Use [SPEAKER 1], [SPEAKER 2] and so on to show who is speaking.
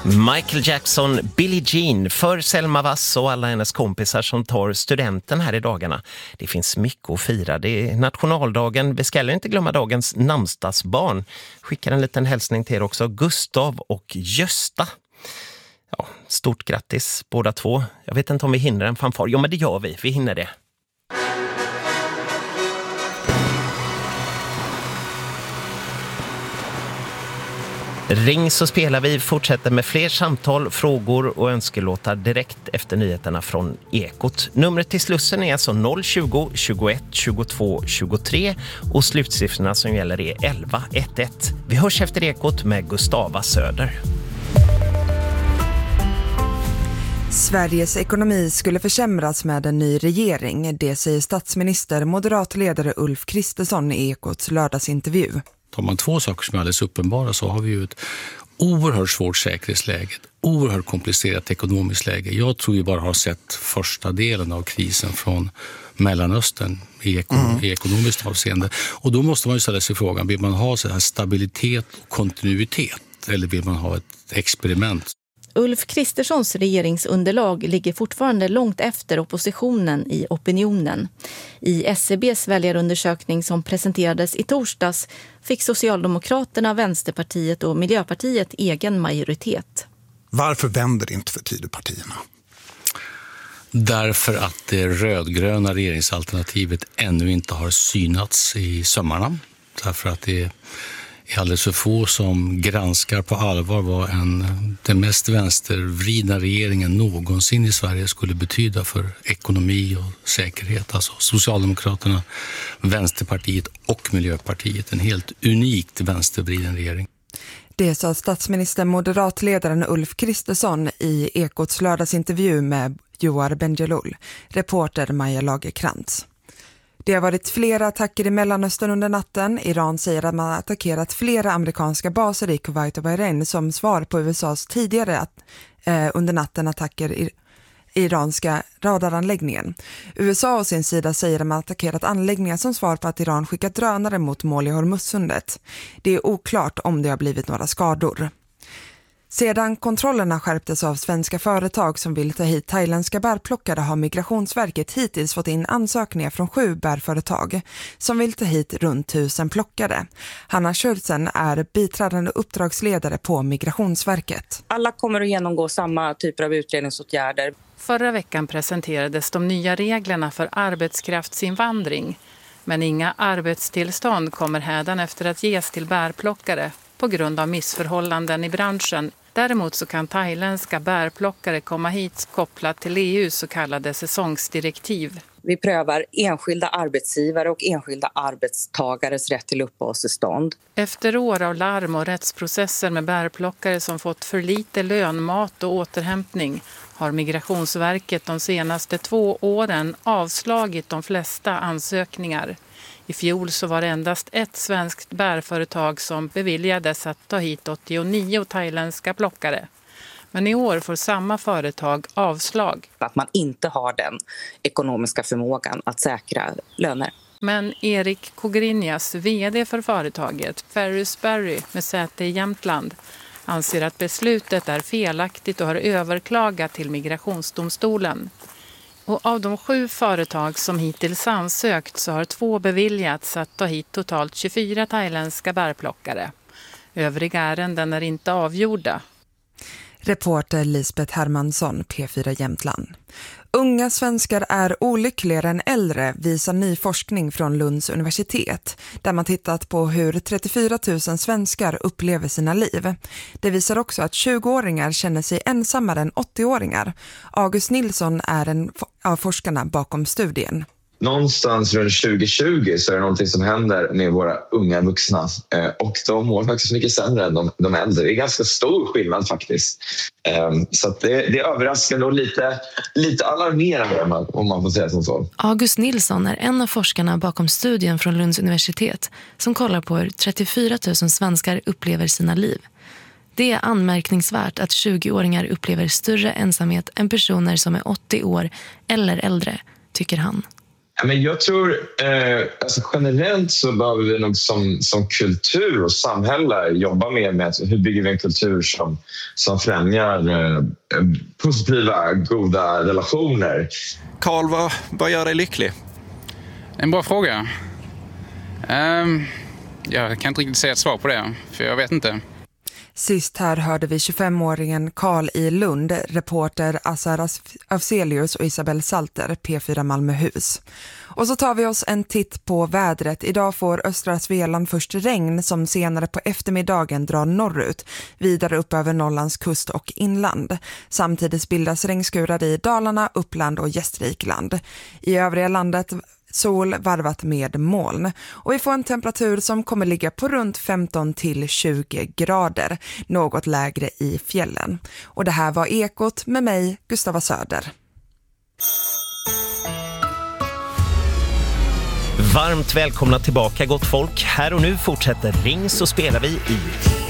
[SPEAKER 1] Michael Jackson, Billie Jean, för Selma Wass och alla hennes kompisar som tar studenten här i dagarna. Det finns mycket att fira. Det är nationaldagen. Vi ska inte glömma dagens namnsdagsbarn. Skickar en liten hälsning till er också. Gustav och Gösta. Ja, stort grattis båda två. Jag vet inte om vi hinner en fanfar. Jo, men det gör vi. Vi hinner det. Ring så spelar vi, fortsätter med fler samtal, frågor och önskelåtar direkt efter nyheterna från Ekot. Numret till Slussen är alltså 020 21 22 23 och slutsiffrorna som gäller är 1111. Vi hörs efter Ekot med Gustava Söder.
[SPEAKER 2] Sveriges ekonomi skulle försämras med en ny regering. Det säger statsminister, moderatledare Ulf Kristersson i Ekots lördagsintervju.
[SPEAKER 3] Tar man två saker som är alldeles uppenbara så har vi ju ett oerhört svårt säkerhetsläge, ett oerhört komplicerat ekonomiskt läge. Jag tror vi bara har sett första delen av krisen från Mellanöstern i ekonomiskt avseende. Och då måste man ju ställa sig frågan, vill man ha så här stabilitet och kontinuitet eller vill man ha ett experiment?
[SPEAKER 4] Ulf Kristerssons regeringsunderlag ligger fortfarande långt efter oppositionen i opinionen. I SCBs väljarundersökning som presenterades i torsdags fick Socialdemokraterna, Vänsterpartiet och Miljöpartiet egen majoritet.
[SPEAKER 5] Varför vänder inte för Tidöpartierna?
[SPEAKER 3] Därför att det rödgröna regeringsalternativet ännu inte har synats i sömmarna. Därför att det är alldeles för få som granskar på allvar vad den mest vänstervridna regeringen någonsin i Sverige skulle betyda för ekonomi och säkerhet. Alltså Socialdemokraterna, Vänsterpartiet och Miljöpartiet. En helt unikt vänstervriden regering.
[SPEAKER 2] Det sa statsminister moderatledaren Ulf Kristersson i Ekots lördagsintervju med Joar Bendjelloul, reporter Maja Lagerkrantz. Det har varit flera attacker i Mellanöstern under natten. Iran säger att man har attackerat flera amerikanska baser i Kuwait och Bahrain som svar på USAs tidigare under natten attacker i iranska radaranläggningen. USA å sin sida säger att man attackerat anläggningar som svar på att Iran skickat drönare mot mål i Hormuzsundet. Det är oklart om det har blivit några skador. Sedan kontrollerna skärptes av svenska företag som vill ta hit thailändska bärplockare har Migrationsverket hittills fått in ansökningar från 7 bärföretag som vill ta hit runt 1000 plockare. Hanna Schultzen är biträdande uppdragsledare på Migrationsverket.
[SPEAKER 6] Alla kommer att genomgå samma typer av utredningsåtgärder.
[SPEAKER 7] Förra veckan presenterades de nya reglerna för arbetskraftsinvandring. Men inga arbetstillstånd kommer hädanefter att ges till bärplockare på grund av missförhållanden i branschen. Däremot så kan thailändska bärplockare komma hit kopplat till EUs så kallade säsongsdirektiv.
[SPEAKER 6] Vi prövar enskilda arbetsgivare och enskilda arbetstagares rätt till uppehållstillstånd.
[SPEAKER 7] Efter år av larm och rättsprocesser med bärplockare som fått för lite lön, mat och återhämtning har Migrationsverket de senaste 2 åren avslagit de flesta ansökningar. I fjol så var det endast ett svenskt bärföretag som beviljades att ta hit 89 thailändska plockare. Men i år får samma företag avslag.
[SPEAKER 6] Att man inte har den ekonomiska förmågan att säkra löner.
[SPEAKER 7] Men Erik Kogrinjas, vd för företaget Ferris Berry med säte i Jämtland, anser att beslutet är felaktigt och har överklagat till Migrationsdomstolen. Och av de 7 företag som hittills ansökt så har 2 beviljats att ta hit totalt 24 thailändska bärplockare. Övriga ärenden är inte avgjorda.
[SPEAKER 2] Reporter Lisbeth Hermansson, P4 Jämtland. Unga svenskar är olyckligare än äldre, visar ny forskning från Lunds universitet, där man tittat på hur 34 000 svenskar upplever sina liv. Det visar också att 20-åringar känner sig ensammare än 80-åringar. August Nilsson är en av forskarna bakom studien.
[SPEAKER 8] Någonstans runt 2020 så är det någonting som händer med våra unga vuxna och de mår faktiskt mycket sämre än de äldre. Det är ganska stor skillnad faktiskt. Så att det är överraskande och lite alarmerande om man får säga som så.
[SPEAKER 9] August Nilsson är en av forskarna bakom studien från Lunds universitet som kollar på hur 34 000 svenskar upplever sina liv. Det är anmärkningsvärt att 20-åringar upplever större ensamhet än personer som är 80 år eller äldre, tycker han.
[SPEAKER 8] Men jag tror alltså generellt så behöver vi nog som kultur och samhälle jobba mer med hur bygger vi en kultur som främjar positiva, goda relationer.
[SPEAKER 10] Carl, vad gör dig lycklig?
[SPEAKER 11] En bra fråga. Jag kan inte riktigt säga ett svar på det, för jag vet inte.
[SPEAKER 2] Sist här hörde vi 25-åringen Carl i Lund, reporter Azar Afzelius och Isabel Salter, P4 Malmöhus. Och så tar vi oss en titt på vädret. Idag får östra Svealand först regn som senare på eftermiddagen drar norrut, vidare upp över Norrlands kust och inland. Samtidigt bildas regnskurar i Dalarna, Uppland och Gästrikland. I övriga landet sol varvat med moln. Och vi får en temperatur som kommer ligga på runt 15 till 20 grader, något lägre i fjällen. Och det här var Ekot med mig, Gustava Söder.
[SPEAKER 1] Varmt välkomna tillbaka, gott folk. Här och nu fortsätter Ring så spelar vi i